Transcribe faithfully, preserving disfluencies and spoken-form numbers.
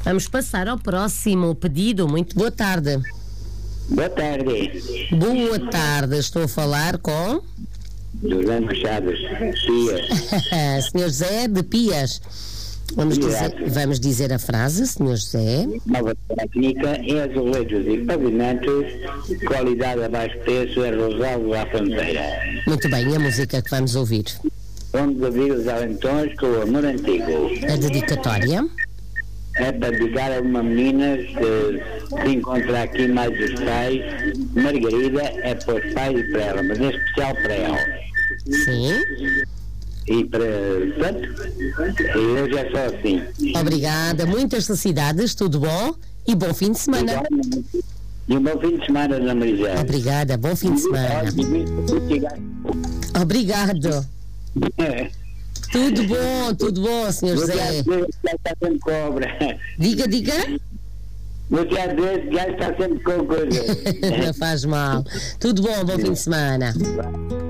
Vamos passar ao próximo pedido. Muito boa tarde. Boa tarde. Boa tarde, estou a falar com... José Machado, Pias. senhor José de Pias. Vamos dizer, vamos dizer a frase, senhor José. Nova técnica em azulejos e pavimentos, qualidade a baixo preço, é Rosalvo à Fronteira. Muito bem, e a música que vamos ouvir? Vamos ouvir os Alentões com o Amor Antigo. A dedicatória? É para dedicar a uma menina que se encontra aqui mais os pais. Margarida é para os pais e para ela, mas em especial para ela. Sim. E para, portanto, e hoje é só assim. Obrigada, muitas felicidades, tudo bom e bom fim de semana. E um bom fim de semana, Ana Maria. Obrigada, bom fim de semana. Obrigado. Tudo bom, tudo bom, senhor José. Já está sempre cobra. Diga, diga. Você às vezes já está sempre com coisa. Não faz mal. Tudo bom, bom fim de semana.